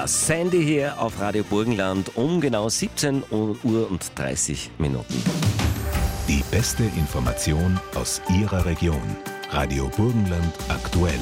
Sandy hier auf Radio Burgenland um genau 17 Uhr und 30 Minuten. Die beste Information aus Ihrer Region. Radio Burgenland aktuell.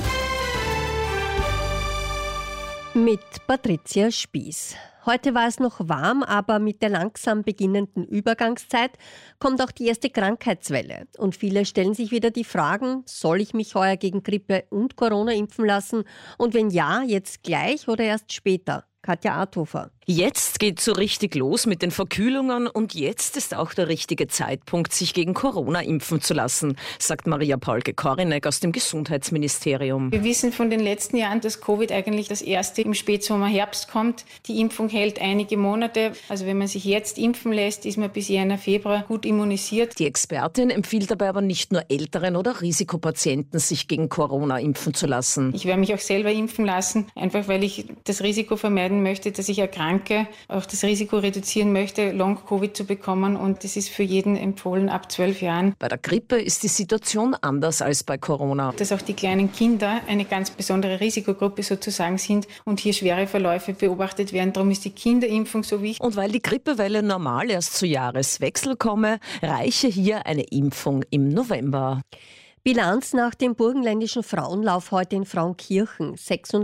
Mit Patricia Spieß. Heute war es noch warm, aber mit der langsam beginnenden Übergangszeit kommt auch die erste Krankheitswelle. Und viele stellen sich wieder die Fragen, soll ich mich heuer gegen Grippe und Corona impfen lassen? Und wenn ja, jetzt gleich oder erst später? Katja Arthofer. Jetzt geht's so richtig los mit den Verkühlungen und jetzt ist auch der richtige Zeitpunkt, sich gegen Corona impfen zu lassen, sagt Maria Paulke-Korinek aus dem Gesundheitsministerium. Wir wissen von den letzten Jahren, dass Covid eigentlich das erste im Spätsommer, Herbst kommt. Die Impfung hält einige Monate. Also wenn man sich jetzt impfen lässt, ist man bis Jänner, Februar gut immunisiert. Die Expertin empfiehlt dabei aber nicht nur älteren oder Risikopatienten, sich gegen Corona impfen zu lassen. Ich werde mich auch selber impfen lassen, einfach weil ich das Risiko vermeiden möchte, dass ich erkranke, auch das Risiko reduzieren möchte, Long-Covid zu bekommen, und das ist für jeden empfohlen ab 12 Jahren. Bei der Grippe ist die Situation anders als bei Corona. Dass auch die kleinen Kinder eine ganz besondere Risikogruppe sozusagen sind und hier schwere Verläufe beobachtet werden. Darum ist die Kinderimpfung so wichtig. Und weil die Grippewelle normal erst zu Jahreswechsel komme, reiche hier eine Impfung im November. Bilanz nach dem burgenländischen Frauenlauf heute in Frauenkirchen.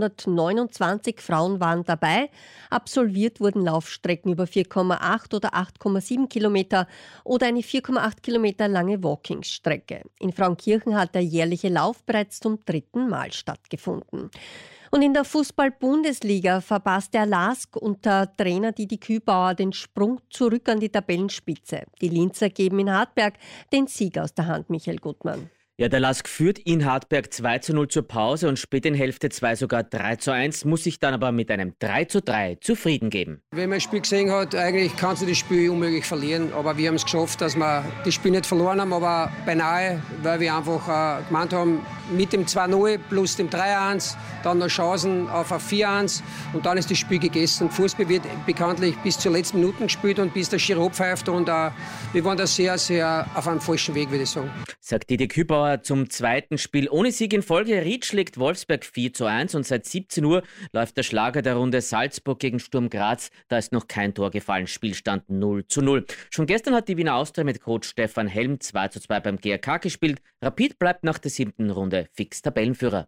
629 Frauen waren dabei. Absolviert wurden Laufstrecken über 4,8 oder 8,7 Kilometer oder eine 4,8 Kilometer lange Walkingstrecke. In Frauenkirchen hat der jährliche Lauf bereits zum 3. Mal stattgefunden. Und in der Fußball-Bundesliga verpasst der LASK unter Trainer Didi Kübauer den Sprung zurück an die Tabellenspitze. Die Linzer geben in Hartberg den Sieg aus der Hand, Michael Gutmann. Ja, der LASK führt in Hartberg 2:0 zur Pause und spät in Hälfte 2 sogar 3:1, muss sich dann aber mit einem 3:3 zufrieden geben. Wenn man das Spiel gesehen hat, eigentlich kannst du das Spiel unmöglich verlieren, aber wir haben es geschafft, dass wir das Spiel nicht verloren haben, aber beinahe, weil wir einfach gemeint haben, mit dem 2:0 plus dem 3:1, dann noch Chancen auf ein 4:1 und dann ist das Spiel gegessen. Fußball wird bekanntlich bis zur letzten Minute gespielt und bis der Schiri pfeift und wir waren da sehr, sehr auf einem falschen Weg, würde ich sagen. Sagt Didi Kübauer zum zweiten Spiel ohne Sieg in Folge. Ried schlägt Wolfsberg 4:1 und seit 17 Uhr läuft der Schlager der Runde Salzburg gegen Sturm Graz. Da ist noch kein Tor gefallen, Spielstand 0:0. Schon gestern hat die Wiener Austria mit Coach Stefan Helm 2:2 beim GRK gespielt. Rapid bleibt nach der 7. Runde fix Tabellenführer.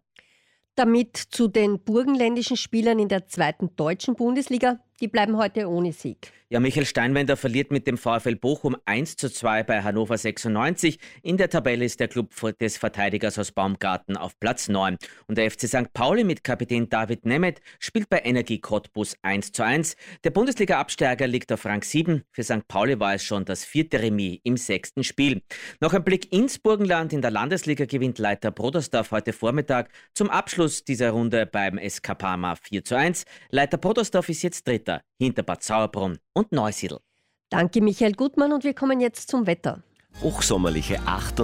Damit zu den burgenländischen Spielern in der 2. deutschen Bundesliga. Die bleiben heute ohne Sieg. Ja, Michael Steinwender verliert mit dem VfL Bochum 1:2 bei Hannover 96. In der Tabelle ist der Club des Verteidigers aus Baumgarten auf Platz 9. Und der FC St. Pauli mit Kapitän David Nemeth spielt bei Energie Cottbus 1:1. Der Bundesliga-Absteiger liegt auf Rang 7. Für St. Pauli war es schon das 4. Remis im 6. Spiel. Noch ein Blick ins Burgenland. In der Landesliga gewinnt Leiter Brodersdorf heute Vormittag zum Abschluss dieser Runde beim SK Parma 4:1. Leiter Brodersdorf ist jetzt Dritter hinter Bad Sauerbrunn und Neusiedl. Danke, Michael Gutmann, und wir kommen jetzt zum Wetter. Hochsommerliche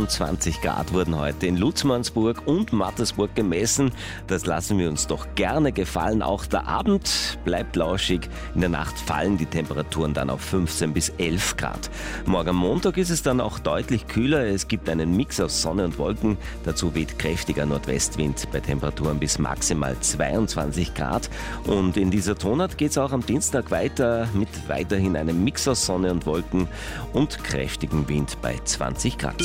28 Grad wurden heute in Lutzmannsburg und Mattersburg gemessen. Das lassen wir uns doch gerne gefallen. Auch der Abend bleibt lauschig. In der Nacht fallen die Temperaturen dann auf 15 bis 11 Grad. Morgen Montag ist es dann auch deutlich kühler. Es gibt einen Mix aus Sonne und Wolken. Dazu weht kräftiger Nordwestwind bei Temperaturen bis maximal 22 Grad. Und in dieser Tonart geht es auch am Dienstag weiter mit weiterhin einem Mix aus Sonne und Wolken und kräftigem Wind bei 20 Grad.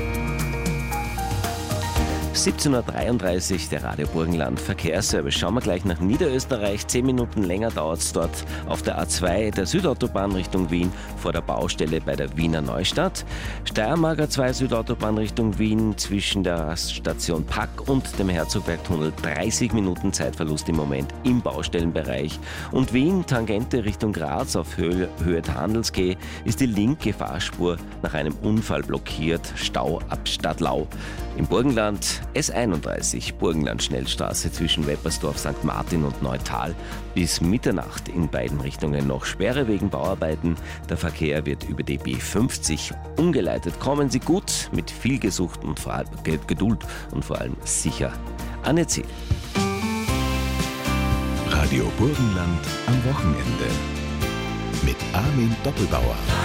17:33 Uhr, der Radio Burgenland Verkehrsservice. Schauen wir gleich nach Niederösterreich. 10 Minuten länger dauert es dort auf der A2 der Südautobahn Richtung Wien vor der Baustelle bei der Wiener Neustadt. Steiermark A2 Südautobahn Richtung Wien zwischen der Station Pack und dem Herzogbergtunnel. 30 Minuten Zeitverlust im Moment im Baustellenbereich. Und Wien, Tangente Richtung Graz auf Höhe der Handelsquai, ist die linke Fahrspur nach einem Unfall blockiert. Stau ab Stadtlau. Im Burgenland S31 Burgenland-Schnellstraße zwischen Weppersdorf, St. Martin und Neutal. Bis Mitternacht in beiden Richtungen noch Sperre wegen Bauarbeiten. Der Verkehr wird über die B50 umgeleitet. Kommen Sie gut mit viel Geduld und vor allem sicher an Ihr Ziel. Radio Burgenland am Wochenende mit Armin Doppelbauer.